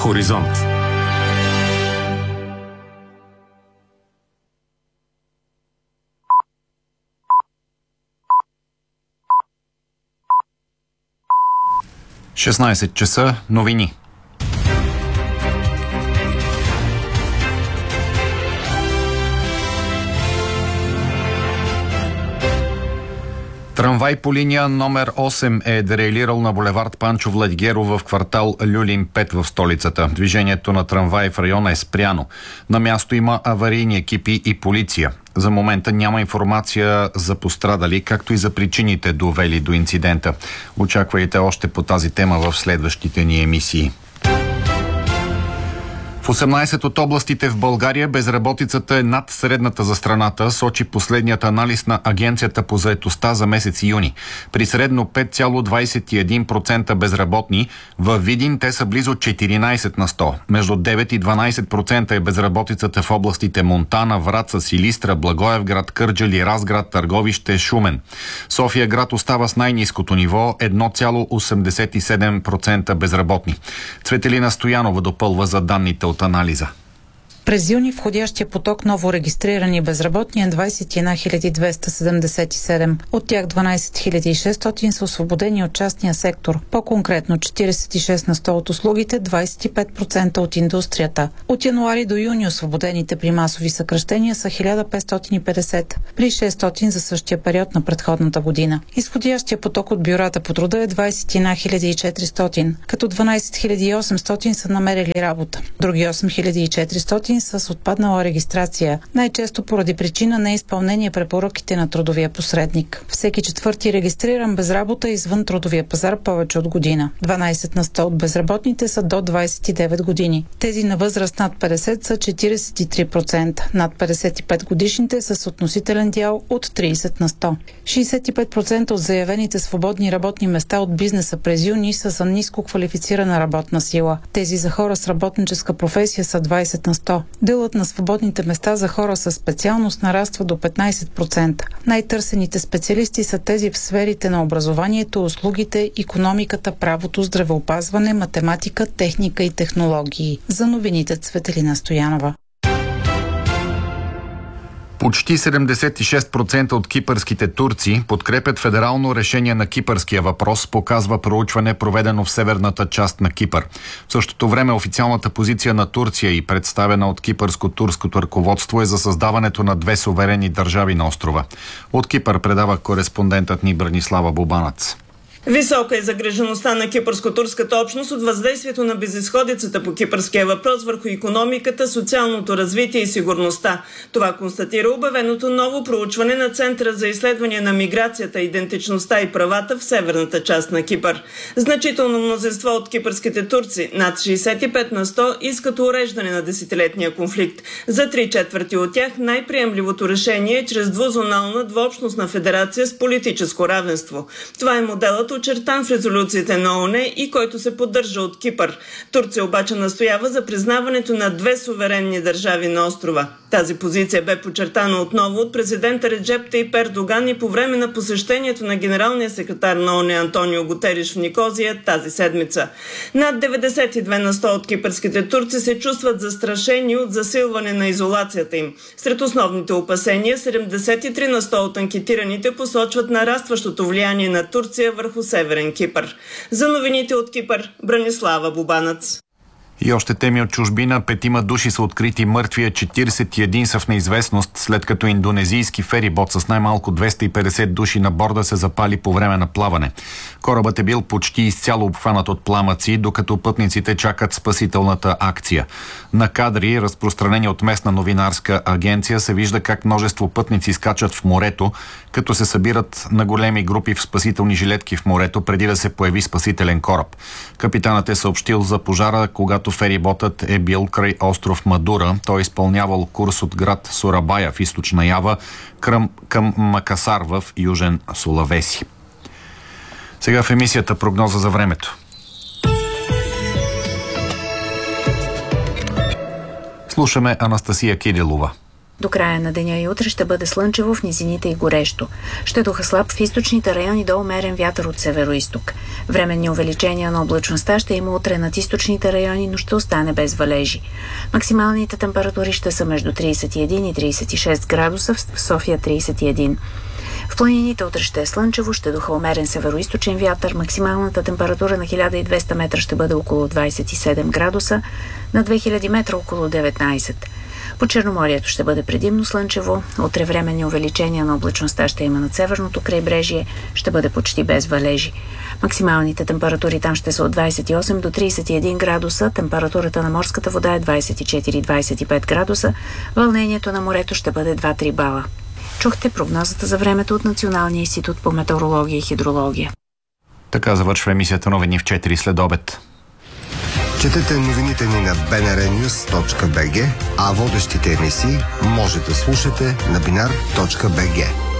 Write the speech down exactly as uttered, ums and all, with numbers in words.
Хоризонт. шестнайсет часа, новини. Трамвай по линия номер осем е дерайлирал на булевард Панчо Владигеров в квартал Люлин пет в столицата. Движението на трамвай в района е спряно. На място има аварийни екипи и полиция. За момента няма информация за пострадали, както и за причините, довели до инцидента. Очаквайте още по тази тема в следващите ни емисии. В осемнайсет от областите в България безработицата е над средната за страната, сочи последният анализ на Агенцията по заетостта за месец юни. При средно пет цяло двайсет и един процента безработни, във Видин те са близо четиринайсет на сто. Между девет и дванайсет процента е безработицата в областите Монтана, Враца, Силистра, Благоевград, Кърджали, Разград, Търговище, Шумен. София град остава с най-ниското ниво – едно цяло осемдесет и седем процента безработни. Цветелина Стоянова допълва за данните от анализа. През юни входящия поток ново регистрирани безработни е двайсет и една хиляди двеста седемдесет и седем. От тях дванайсет хиляди и шестстотин са освободени от частния сектор. По-конкретно четирийсет и шест на сто от услугите, двайсет и пет процента от индустрията. От януари до юни освободените при масови съкращения са хиляда петстотин и петдесет, при шестстотин за същия период на предходната година. Изходящия поток от бюрата по труда е двайсет и една хиляди и четиристотин, като дванайсет хиляди и осемстотин са намерили работа. Други осем хиляди и четиристотин с отпаднала регистрация, най-често поради причина неизпълнение препоръките на трудовия посредник. Всеки четвърти регистриран без работа извън трудовия пазар повече от година. дванайсет на сто от безработните са до двайсет и девет години. Тези на възраст над петдесет са четирийсет и три процента, над петдесет и пет годишните са с относителен дял от трийсет на сто. шейсет и пет процента от заявените свободни работни места от бизнеса през юни са за ниско квалифицирана работна сила. Тези за хора с работническа професия са двайсет на сто. Делът на свободните места за хора със специалност нараства до петнайсет процента. Най-търсените специалисти са тези в сферите на образованието, услугите, икономиката, правото, здравеопазване, математика, техника и технологии. За новините Цветелина Стоянова. Почти седемдесет и шест процента от кипърските турци подкрепят федерално решение на кипърския въпрос, показва проучване, проведено в северната част на Кипър. В същото време официалната позиция на Турция и представена от кипърско-турското ръководство е за създаването на две суверенни държави на острова. От Кипър предава кореспондентът ни Бранислава Бубанац. Висока е загрижеността на кипърско-турската общност от въздействието на безизходицата по кипърския въпрос върху икономиката, социалното развитие и сигурността. Това констатира обявеното ново проучване на Центъра за изследвания на миграцията, идентичността и правата в северната част на Кипър. Значително мнозинство от кипърските турци, над шейсет и пет на сто, искат уреждане на десетилетния конфликт. За три четвърти от тях най-приемливото решение е чрез двузонална двуобщностна федерация с политическо равенство. Това е моделът, очертан в резолюциите на ООН и който се поддържа от Кипър. Турция обаче настоява за признаването на две суверенни държави на острова. Тази позиция бе подчертана отново от президента Реджеп Тайип Ердоган и по време на посещението на генералния секретар на ООН Антонио Гутериш в Никозия тази седмица. Над деветдесет и две на сто от кипърските турци се чувстват застрашени от засилване на изолацията им. Сред основните опасения седемдесет и три на сто от анкетираните посочват нарастващото влияние на Турция върху Северен Кипър. За новините от Кипър, Бранислава Бубанац. И още теми от чужбина. Петима души са открити мъртви, а четирийсет и един са в неизвестност, след като индонезийски ферибот с най-малко двеста и петдесет души на борда се запали по време на плаване. Корабът е бил почти изцяло обхванат от пламъци, докато пътниците чакат спасителната акция. На кадри, разпространени от местна новинарска агенция, се вижда как множество пътници скачат в морето, като се събират на големи групи в спасителни жилетки в морето, преди да се появи спасителен кораб. Капитанът е съобщил за пожара, когато фериботът е бил край остров Мадура. Той е изпълнявал курс от град Сурабая в източна Ява към, към Макасар в южен Сулавеси. Сега в емисията прогноза за времето. Слушаме Анастасия Кирилова. До края на деня и утре ще бъде слънчево в низините и горещо. Ще духа слаб в източните райони до умерен вятър от северо-исток. Временни увеличения на облачността ще има утре над източните райони, но ще остане без валежи. Максималните температури ще са между трийсет и един и трийсет и шест градуса, в София трийсет и един. В планините утре ще е слънчево, ще духа умерен северо-источен вятър, максималната температура на хиляда и двеста метра ще бъде около двайсет и седем градуса, на две хиляди метра около деветнайсет. По Черноморието ще бъде предимно слънчево, утре временни увеличения на облачността ще има над северното крайбрежие, ще бъде почти без валежи. Максималните температури там ще са от двайсет и осем до трийсет и един градуса, температурата на морската вода е двайсет и четири до двайсет и пет градуса, вълнението на морето ще бъде два-три бала. Чухте прогнозата за времето от Националния институт по метеорология и хидрология. Така завършва емисията Новини в четири след обед. Четете новините ни на би ен ар нюс точка би джи, а водещите емисии може да слушате на бинар точка би джи.